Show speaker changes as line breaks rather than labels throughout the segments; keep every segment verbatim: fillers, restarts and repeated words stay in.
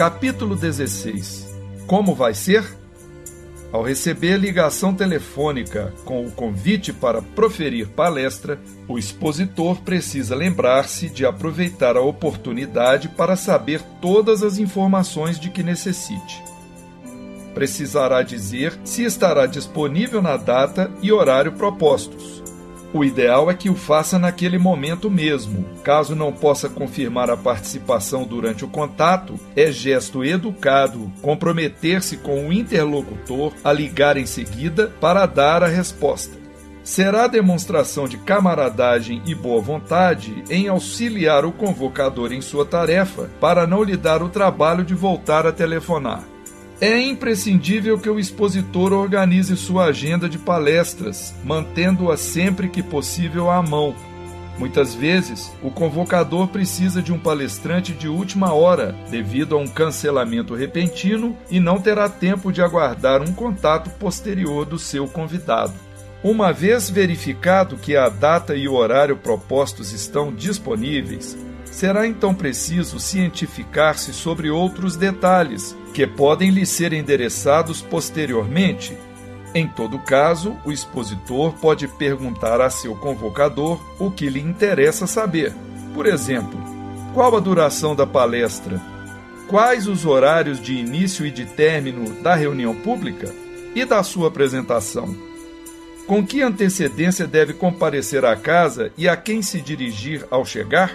Capítulo dezesseis. Como vai ser? Ao receber ligação telefônica com o convite para proferir palestra, o expositor precisa lembrar-se de aproveitar a oportunidade para saber todas as informações de que necessite. Precisará dizer se estará disponível na data e horário propostos. O ideal é que o faça naquele momento mesmo. Caso não possa confirmar a participação durante o contato, é gesto educado comprometer-se com o interlocutor a ligar em seguida para dar a resposta. Será demonstração de camaradagem e boa vontade em auxiliar o convocador em sua tarefa para não lhe dar o trabalho de voltar a telefonar. É imprescindível que o expositor organize sua agenda de palestras, mantendo-a sempre que possível à mão. Muitas vezes, o convocador precisa de um palestrante de última hora, devido a um cancelamento repentino, e não terá tempo de aguardar um contato posterior do seu convidado. Uma vez verificado que a data e o horário propostos estão disponíveis, será então preciso cientificar-se sobre outros detalhes, que podem lhe ser endereçados posteriormente. Em todo caso, o expositor pode perguntar a seu convocador o que lhe interessa saber. Por exemplo, qual a duração da palestra? Quais os horários de início e de término da reunião pública e da sua apresentação? Com que antecedência deve comparecer à casa e a quem se dirigir ao chegar?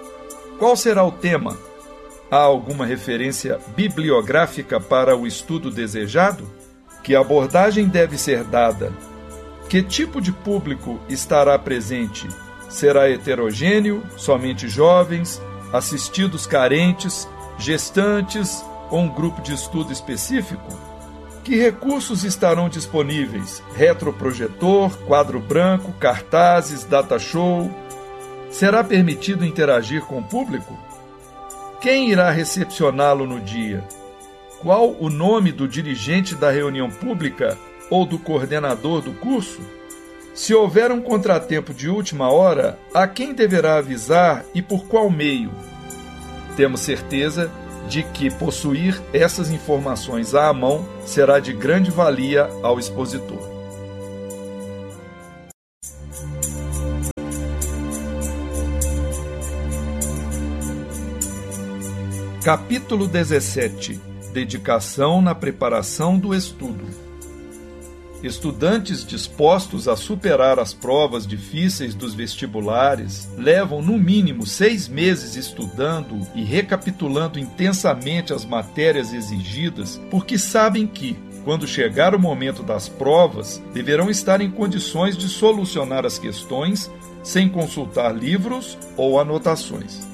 Qual será o tema? Há alguma referência bibliográfica para o estudo desejado? Que abordagem deve ser dada? Que tipo de público estará presente? Será heterogêneo, somente jovens, assistidos carentes, gestantes ou um grupo de estudo específico? Que recursos estarão disponíveis? Retroprojetor, quadro branco, cartazes, data show? Será permitido interagir com o público? Quem irá recepcioná-lo no dia? Qual o nome do dirigente da reunião pública ou do coordenador do curso? Se houver um contratempo de última hora, a quem deverá avisar e por qual meio? Temos certeza de que possuir essas informações à mão será de grande valia ao expositor. Capítulo dezessete. Dedicação na preparação do estudo. Estudantes dispostos a superar as provas difíceis dos vestibulares levam no mínimo seis meses estudando e recapitulando intensamente as matérias exigidas, porque sabem que, quando chegar o momento das provas, deverão estar em condições de solucionar as questões sem consultar livros ou anotações.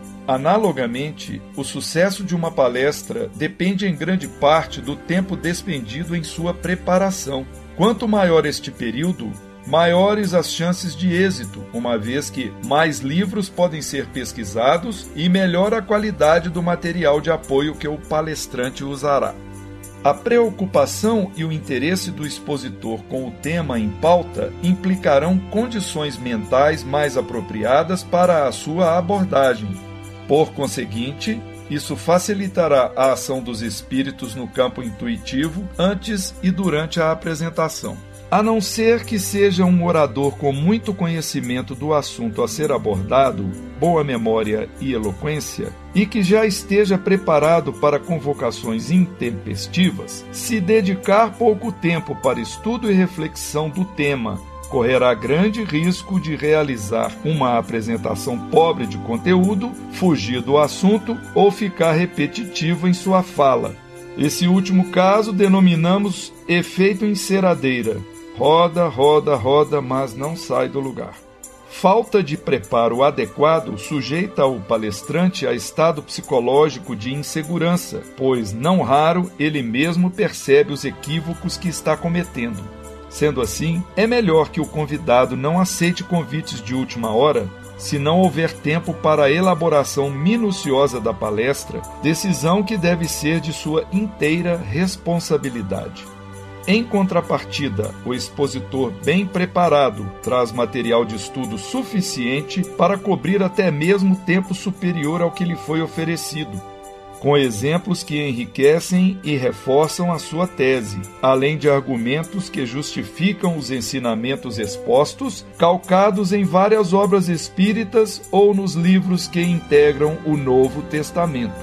Analogamente, o sucesso de uma palestra depende em grande parte do tempo despendido em sua preparação. Quanto maior este período, maiores as chances de êxito, uma vez que mais livros podem ser pesquisados e melhor a qualidade do material de apoio que o palestrante usará. A preocupação e o interesse do expositor com o tema em pauta implicarão condições mentais mais apropriadas para a sua abordagem. Por conseguinte, isso facilitará a ação dos espíritos no campo intuitivo antes e durante a apresentação. A não ser que seja um orador com muito conhecimento do assunto a ser abordado, boa memória e eloquência, e que já esteja preparado para convocações intempestivas, se dedicar pouco tempo para estudo e reflexão do tema, correrá grande risco de realizar uma apresentação pobre de conteúdo, fugir do assunto ou ficar repetitivo em sua fala. Esse último caso denominamos efeito enceradeira. Roda, roda, roda, mas não sai do lugar. Falta de preparo adequado sujeita o palestrante a estado psicológico de insegurança, pois, não raro, ele mesmo percebe os equívocos que está cometendo. Sendo assim, é melhor que o convidado não aceite convites de última hora, se não houver tempo para a elaboração minuciosa da palestra, decisão que deve ser de sua inteira responsabilidade. Em contrapartida, o expositor bem preparado traz material de estudo suficiente para cobrir até mesmo tempo superior ao que lhe foi oferecido. com exemplos que enriquecem e reforçam a sua tese, além de argumentos que justificam os ensinamentos expostos, calcados em várias obras espíritas ou nos livros que integram o Novo Testamento.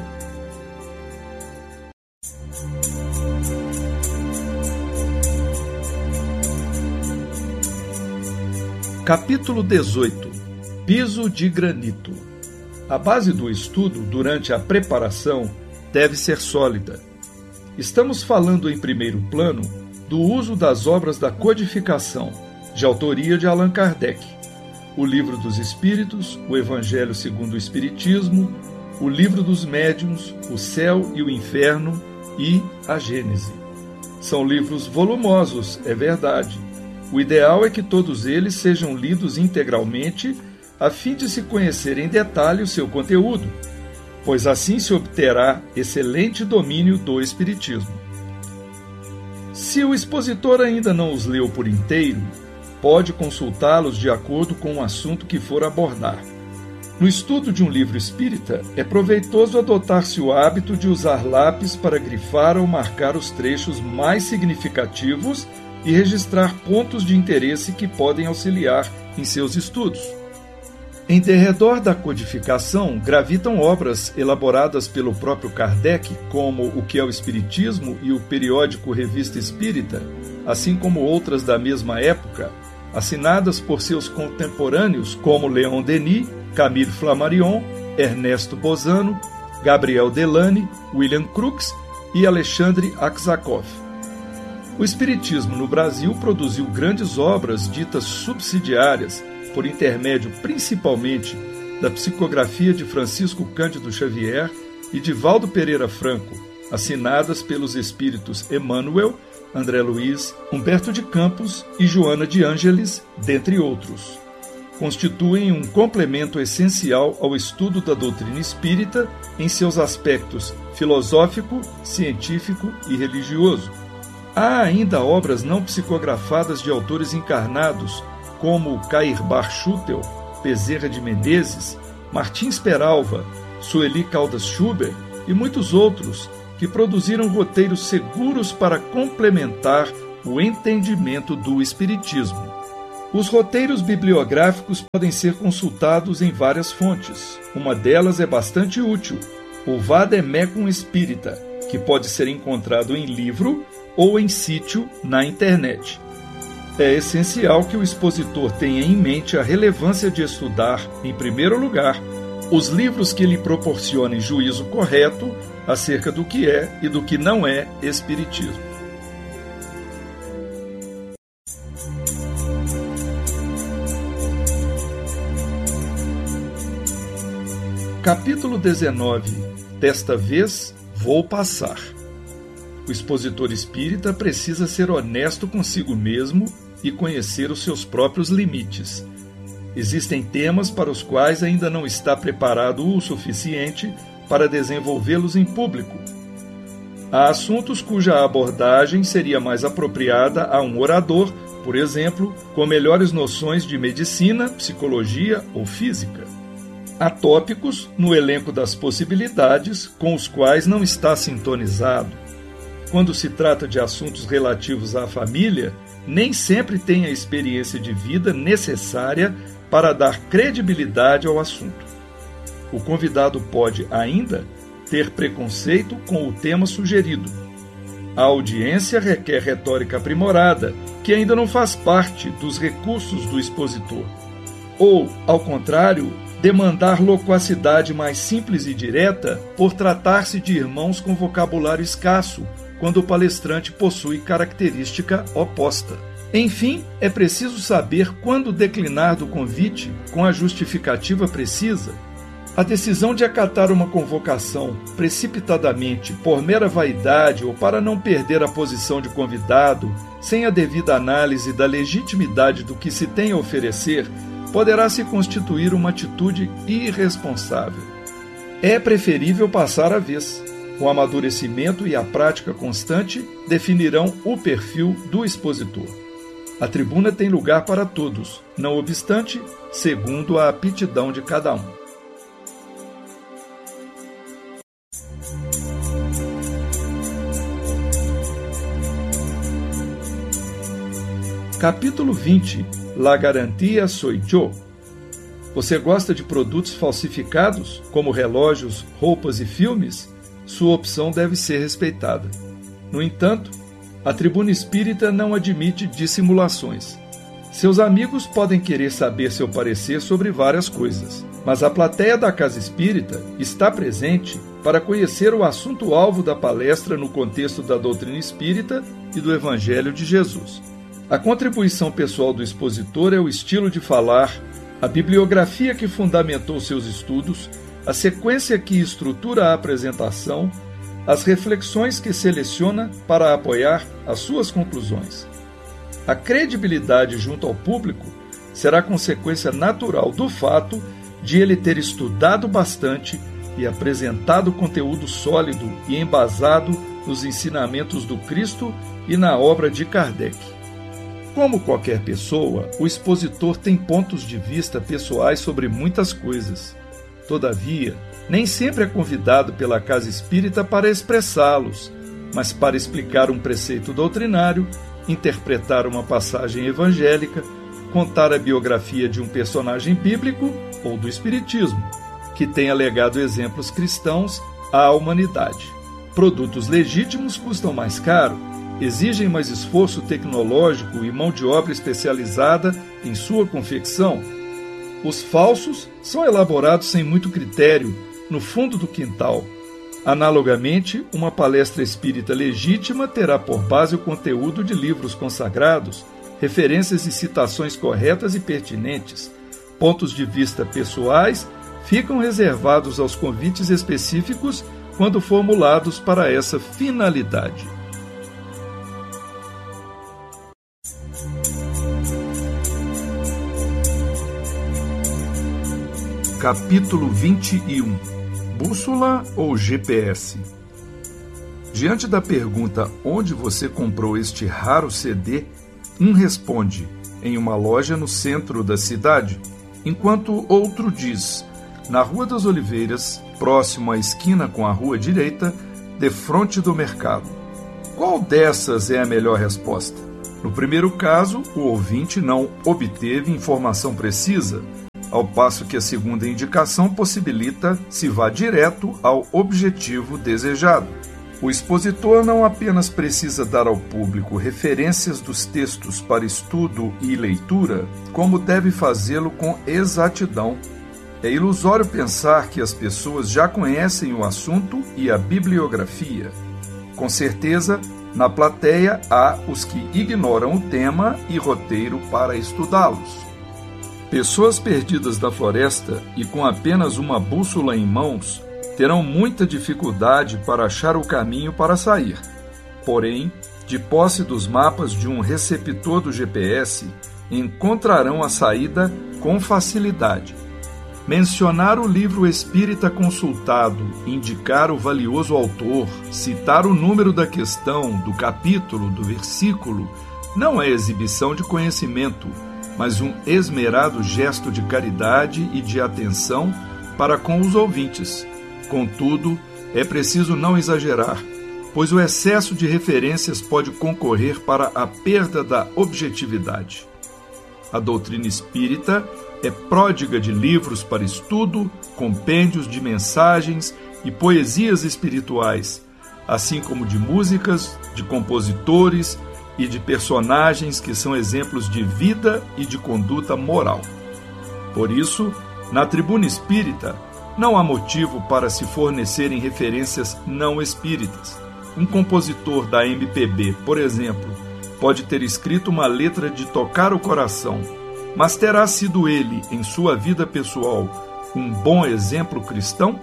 Capítulo dezoito. Piso de granito. A base do estudo, durante a preparação, deve ser sólida. Estamos falando em primeiro plano do uso das obras da codificação, de autoria de Allan Kardec, o Livro dos Espíritos, o Evangelho segundo o Espiritismo, o Livro dos Médiuns, o Céu e o Inferno e a Gênese. São livros volumosos, é verdade. O ideal é que todos eles sejam lidos integralmente a fim de se conhecer em detalhe o seu conteúdo, pois assim se obterá excelente domínio do Espiritismo. Se o expositor ainda não os leu por inteiro, pode consultá-los de acordo com o assunto que for abordar. No estudo de um livro espírita, é proveitoso adotar-se o hábito de usar lápis para grifar ou marcar os trechos mais significativos e registrar pontos de interesse que podem auxiliar em seus estudos. Em derredor da codificação gravitam obras elaboradas pelo próprio Kardec, como O que é o Espiritismo e o periódico Revista Espírita, assim como outras da mesma época, assinadas por seus contemporâneos como Leon Denis, Camille Flammarion, Ernesto Bozano, Gabriel Delany, William Crookes e Alexandre Aksakov. O Espiritismo no Brasil produziu grandes obras ditas subsidiárias, por intermédio principalmente da psicografia de Francisco Cândido Xavier e de Valdo Pereira Franco, assinadas pelos espíritos Emmanuel, André Luiz, Humberto de Campos e Joana de Ângeles, dentre outros. Constituem um complemento essencial ao estudo da doutrina espírita em seus aspectos filosófico, científico e religioso. Há ainda obras não psicografadas de autores encarnados, como Cair Bar Schutel, Bezerra de Menezes, Martins Peralva, Sueli Caldas Schubert e muitos outros, que produziram roteiros seguros para complementar o entendimento do Espiritismo. Os roteiros bibliográficos podem ser consultados em várias fontes. Uma delas é bastante útil, o Vademecum Espírita, que pode ser encontrado em livro ou em sítio na internet. É essencial que o expositor tenha em mente a relevância de estudar, em primeiro lugar, os livros que lhe proporcionem juízo correto acerca do que é e do que não é Espiritismo. Capítulo dezenove. Desta vez, vou passar. O expositor espírita precisa ser honesto consigo mesmo e conhecer os seus próprios limites. Existem temas para os quais ainda não está preparado o suficiente para desenvolvê-los em público. Há assuntos cuja abordagem seria mais apropriada a um orador, por exemplo, com melhores noções de medicina, psicologia ou física. Há tópicos no elenco das possibilidades com os quais não está sintonizado. Quando se trata de assuntos relativos à família, nem sempre tem a experiência de vida necessária para dar credibilidade ao assunto. O convidado pode, ainda, ter preconceito com o tema sugerido. A audiência requer retórica aprimorada, que ainda não faz parte dos recursos do expositor. Ou, ao contrário, demandar loquacidade mais simples e direta por tratar-se de irmãos com vocabulário escasso, quando o palestrante possui característica oposta. Enfim, é preciso saber quando declinar do convite com a justificativa precisa. A decisão de acatar uma convocação precipitadamente por mera vaidade ou para não perder a posição de convidado, sem a devida análise da legitimidade do que se tem a oferecer, poderá se constituir uma atitude irresponsável. É preferível passar a vez. O amadurecimento e a prática constante definirão o perfil do expositor. A tribuna tem lugar para todos, não obstante, segundo a aptidão de cada um. Capítulo vinte. La garantia soy yo. Você gosta de produtos falsificados, como relógios, roupas e filmes? Sua opção deve ser respeitada. No entanto, a Tribuna Espírita não admite dissimulações. Seus amigos podem querer saber seu parecer sobre várias coisas, mas a plateia da Casa Espírita está presente para conhecer o assunto-alvo da palestra no contexto da doutrina espírita e do Evangelho de Jesus. A contribuição pessoal do expositor é o estilo de falar, a bibliografia que fundamentou seus estudos, a sequência que estrutura a apresentação, as reflexões que seleciona para apoiar as suas conclusões. A credibilidade junto ao público será consequência natural do fato de ele ter estudado bastante e apresentado conteúdo sólido e embasado nos ensinamentos do Cristo e na obra de Kardec. Como qualquer pessoa, o expositor tem pontos de vista pessoais sobre muitas coisas. Todavia, nem sempre é convidado pela Casa Espírita para expressá-los, mas para explicar um preceito doutrinário, interpretar uma passagem evangélica, contar a biografia de um personagem bíblico ou do Espiritismo, que tenha legado exemplos cristãos à humanidade. Produtos legítimos custam mais caro, exigem mais esforço tecnológico e mão de obra especializada em sua confecção. Os falsos são elaborados sem muito critério, no fundo do quintal. Analogamente, uma palestra espírita legítima terá por base o conteúdo de livros consagrados, referências e citações corretas e pertinentes. Pontos de vista pessoais ficam reservados aos convites específicos quando formulados para essa finalidade. Capítulo vinte e um. Bússola ou G P S? Diante da pergunta onde você comprou este raro C D, um responde, em uma loja no centro da cidade, enquanto outro diz, na Rua das Oliveiras, próximo à esquina com a rua direita, defronte do mercado. Qual dessas é a melhor resposta? No primeiro caso, o ouvinte não obteve informação precisa, ao passo que a segunda indicação possibilita se vá direto ao objetivo desejado. O expositor não apenas precisa dar ao público referências dos textos para estudo e leitura, como deve fazê-lo com exatidão. É ilusório pensar que as pessoas já conhecem o assunto e a bibliografia. Com certeza, na plateia há os que ignoram o tema e roteiro para estudá-los. Pessoas perdidas da floresta e com apenas uma bússola em mãos terão muita dificuldade para achar o caminho para sair. Porém, de posse dos mapas de um receptor do G P S, encontrarão a saída com facilidade. Mencionar o livro espírita consultado, indicar o valioso autor, citar o número da questão, do capítulo, do versículo, não é exibição de conhecimento, mas um esmerado gesto de caridade e de atenção para com os ouvintes. Contudo, é preciso não exagerar, pois o excesso de referências pode concorrer para a perda da objetividade. A doutrina espírita é pródiga de livros para estudo, compêndios de mensagens e poesias espirituais, assim como de músicas, de compositores e de personagens que são exemplos de vida e de conduta moral. Por isso, na Tribuna Espírita, não há motivo para se fornecerem referências não espíritas. Um compositor da M P B, por exemplo, pode ter escrito uma letra de tocar o coração, mas terá sido ele, em sua vida pessoal, um bom exemplo cristão?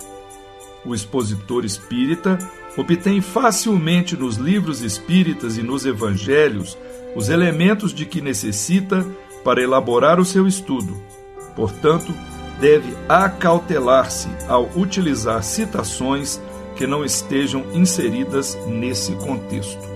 O expositor espírita obtém facilmente nos livros espíritas e nos evangelhos os elementos de que necessita para elaborar o seu estudo. Portanto, deve acautelar-se ao utilizar citações que não estejam inseridas nesse contexto.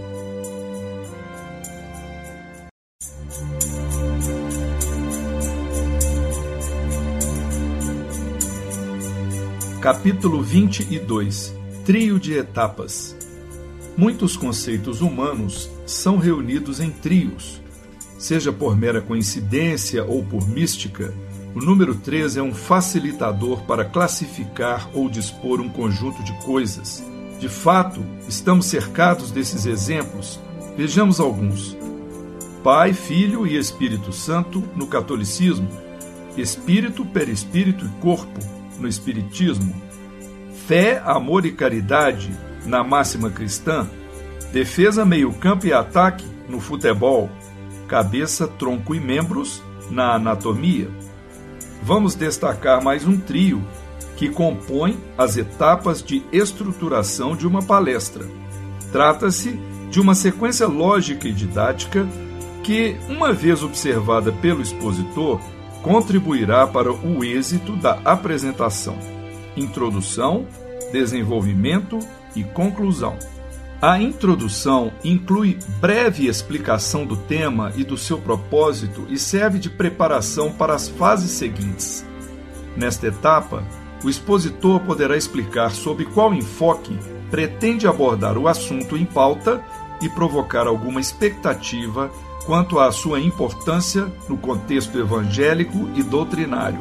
Capítulo vinte e dois. Trio de etapas. Muitos conceitos humanos são reunidos em trios. Seja por mera coincidência ou por mística, o número três é um facilitador para classificar ou dispor um conjunto de coisas. De fato, estamos cercados desses exemplos. Vejamos alguns. Pai, Filho e Espírito Santo no catolicismo, Espírito, perispírito e corpo no espiritismo, fé, amor e caridade na máxima cristã, defesa, meio-campo e ataque no futebol, cabeça, tronco e membros na anatomia. Vamos destacar mais um trio que compõe as etapas de estruturação de uma palestra. Trata-se de uma sequência lógica e didática que, uma vez observada pelo expositor, contribuirá para o êxito da apresentação. Introdução, desenvolvimento e conclusão. A introdução inclui breve explicação do tema e do seu propósito e serve de preparação para as fases seguintes. Nesta etapa, o expositor poderá explicar sob qual enfoque pretende abordar o assunto em pauta e provocar alguma expectativa quanto à sua importância no contexto evangélico e doutrinário.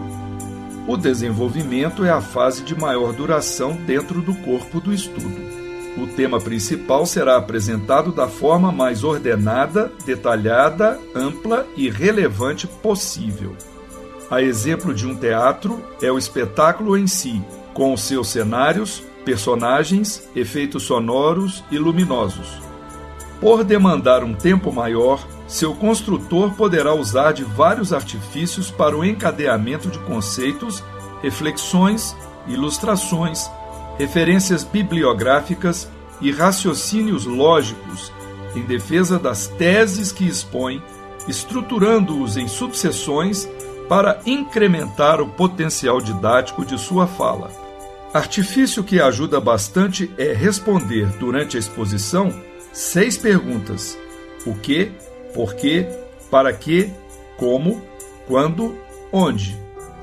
O desenvolvimento é a fase de maior duração dentro do corpo do estudo. O tema principal será apresentado da forma mais ordenada, detalhada, ampla e relevante possível. A exemplo de um teatro, é o espetáculo em si, com os seus cenários, personagens, efeitos sonoros e luminosos. Por demandar um tempo maior, seu construtor poderá usar de vários artifícios para o encadeamento de conceitos, reflexões, ilustrações, referências bibliográficas e raciocínios lógicos em defesa das teses que expõe, estruturando-os em subseções para incrementar o potencial didático de sua fala. Artifício que ajuda bastante é responder, durante a exposição, seis perguntas: o que, por quê, para quê, como, quando, onde.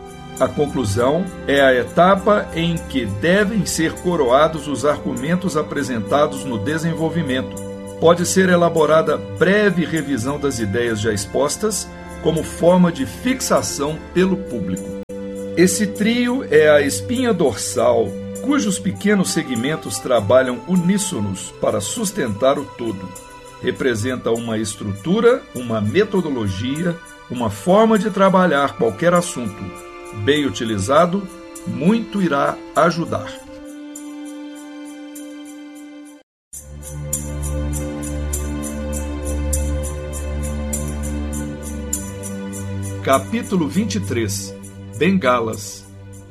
A conclusão é a etapa em que devem ser coroados os argumentos apresentados no desenvolvimento. Pode ser elaborada breve revisão das ideias já expostas, como forma de fixação pelo público. Esse trio é a espinha dorsal, cujos pequenos segmentos trabalham uníssonos para sustentar o todo. Representa uma estrutura, uma metodologia, uma forma de trabalhar qualquer assunto. Bem utilizado, muito irá ajudar. Capítulo vinte e três. Bengalas.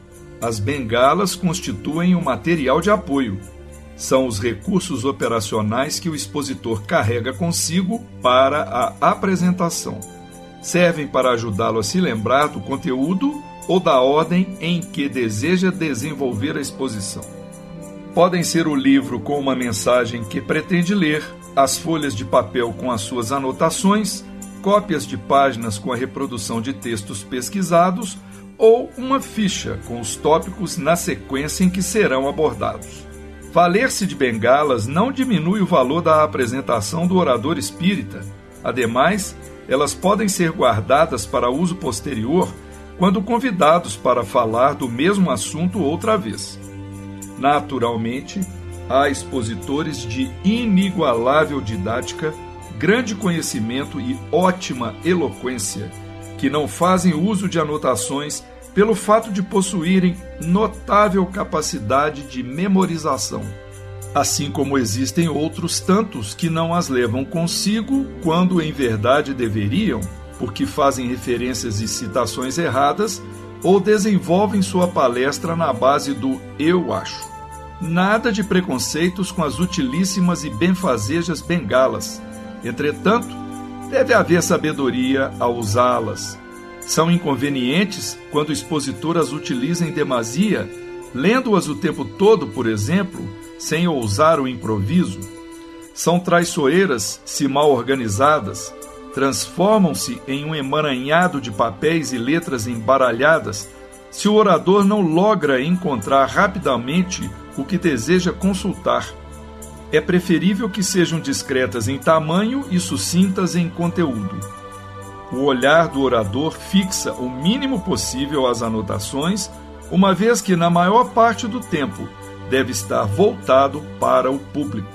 As bengalas constituem um material de apoio. São os recursos operacionais que o expositor carrega consigo para a apresentação. Servem para ajudá-lo a se lembrar do conteúdo ou da ordem em que deseja desenvolver a exposição. Podem ser o livro com uma mensagem que pretende ler, as folhas de papel com as suas anotações, cópias de páginas com a reprodução de textos pesquisados ou uma ficha com os tópicos na sequência em que serão abordados. Valer-se de bengalas não diminui o valor da apresentação do orador espírita. Ademais, elas podem ser guardadas para uso posterior quando convidados para falar do mesmo assunto outra vez. Naturalmente, há expositores de inigualável didática, grande conhecimento e ótima eloquência, que não fazem uso de anotações pelo fato de possuírem notável capacidade de memorização. Assim como existem outros tantos que não as levam consigo quando em verdade deveriam, porque fazem referências e citações erradas ou desenvolvem sua palestra na base do eu acho. Nada de preconceitos com as utilíssimas e benfazejas bengalas. Entretanto, deve haver sabedoria ao usá-las. São inconvenientes quando o expositor as utiliza em demasia, lendo-as o tempo todo, por exemplo, sem ousar o improviso. São traiçoeiras se mal organizadas, transformam-se em um emaranhado de papéis e letras embaralhadas se o orador não logra encontrar rapidamente o que deseja consultar. É preferível que sejam discretas em tamanho e sucintas em conteúdo. O olhar do orador fixa o mínimo possível as anotações, uma vez que, na maior parte do tempo, deve estar voltado para o público.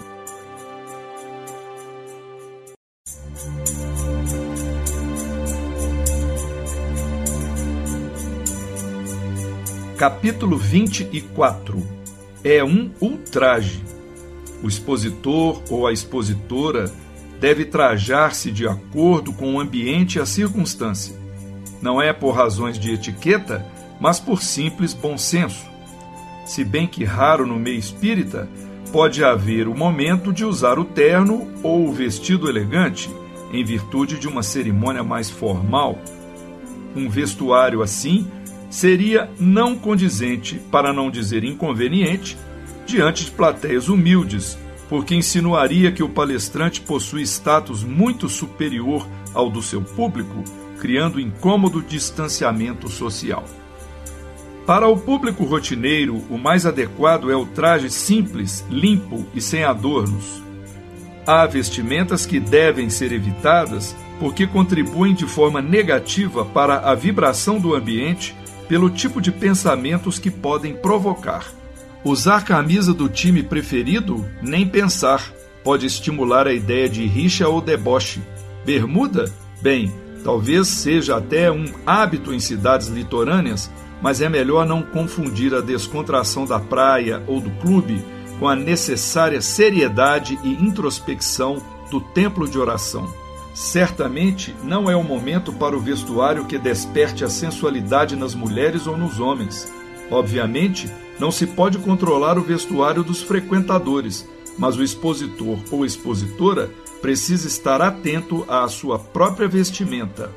Capítulo vinte e quatro. É um ultraje. O expositor ou a expositora deve trajar-se de acordo com o ambiente e a circunstância. Não é por razões de etiqueta, mas por simples bom senso. Se bem que raro no meio espírita, pode haver o momento de usar o terno ou o vestido elegante, em virtude de uma cerimônia mais formal. Um vestuário assim seria não condizente, para não dizer inconveniente, diante de plateias humildes, porque insinuaria que o palestrante possui status muito superior ao do seu público, criando incômodo distanciamento social. Para o público rotineiro, o mais adequado é o traje simples, limpo e sem adornos. Há vestimentas que devem ser evitadas porque contribuem de forma negativa para a vibração do ambiente pelo tipo de pensamentos que podem provocar. Usar camisa do time preferido? Nem pensar. Pode estimular a ideia de rixa ou deboche. Bermuda? Bem, talvez seja até um hábito em cidades litorâneas, mas é melhor não confundir a descontração da praia ou do clube com a necessária seriedade e introspecção do templo de oração. Certamente não é o momento para o vestuário que desperte a sensualidade nas mulheres ou nos homens. Obviamente, não se pode controlar o vestuário dos frequentadores, mas o expositor ou expositora precisa estar atento à sua própria vestimenta.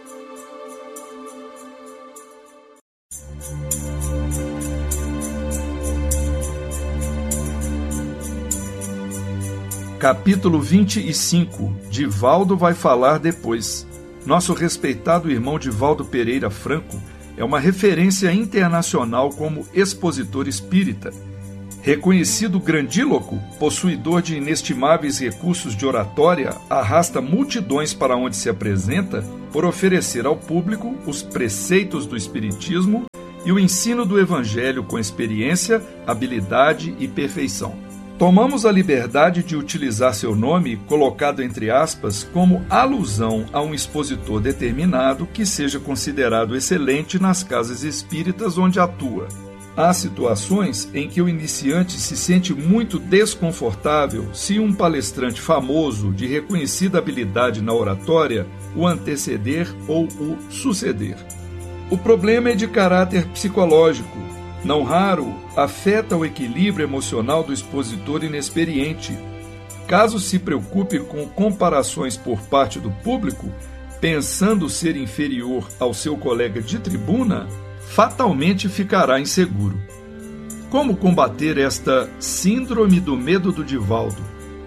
Capítulo vinte e cinco. Divaldo vai falar depois. Nosso respeitado irmão Divaldo Pereira Franco é uma referência internacional como expositor espírita. Reconhecido grandíloco, possuidor de inestimáveis recursos de oratória, arrasta multidões para onde se apresenta por oferecer ao público os preceitos do espiritismo e o ensino do evangelho com experiência, habilidade e perfeição. Tomamos a liberdade de utilizar seu nome, colocado entre aspas, como alusão a um expositor determinado que seja considerado excelente nas casas espíritas onde atua. Há situações em que o iniciante se sente muito desconfortável se um palestrante famoso, de reconhecida habilidade na oratória, o anteceder ou o suceder. O problema é de caráter psicológico. Não raro, afeta o equilíbrio emocional do expositor inexperiente. Caso se preocupe com comparações por parte do público, pensando ser inferior ao seu colega de tribuna, fatalmente ficará inseguro. Como combater esta síndrome do medo do Divaldo?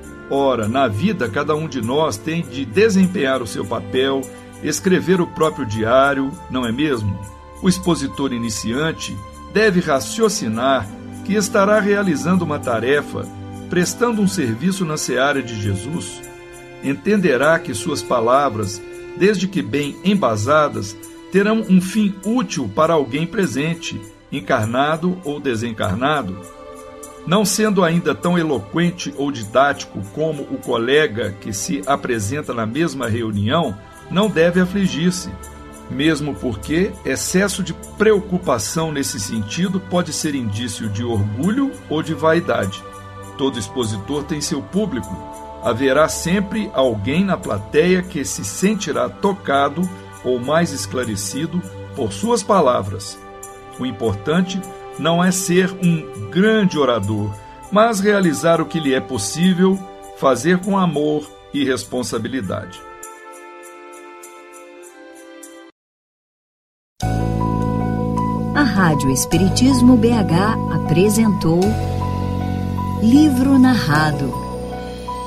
Ora, na vida, cada um de nós tem de desempenhar o seu papel, escrever o próprio diário, não é mesmo? O expositor iniciante deve raciocinar que estará realizando uma tarefa, prestando um serviço na seara de Jesus. Entenderá que suas palavras, desde que bem embasadas, terão um fim útil para alguém presente, encarnado ou desencarnado. Não sendo ainda tão eloquente ou didático como o colega que se apresenta na mesma reunião, não deve afligir-se. Mesmo porque excesso de preocupação nesse sentido pode ser indício de orgulho ou de vaidade. Todo expositor tem seu público. Haverá sempre alguém na plateia que se sentirá tocado ou mais esclarecido por suas palavras. O importante não é ser um grande orador, mas realizar o que lhe é possível, fazer com amor e responsabilidade.
A Rádio Espiritismo B H apresentou Livro Narrado.